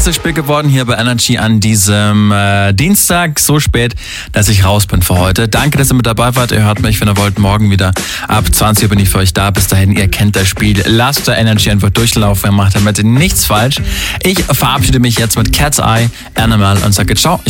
zu spät geworden hier bei Energy an diesem Dienstag. So spät, dass ich raus bin für heute. Danke, dass ihr mit dabei wart. Ihr hört mich, wenn ihr wollt, morgen wieder. Ab 20 Uhr bin ich für euch da. Bis dahin, ihr kennt das Spiel. Lasst der Energy einfach durchlaufen. Ihr macht damit nichts falsch. Ich verabschiede mich jetzt mit Cat's Eye, Animal und sage ciao.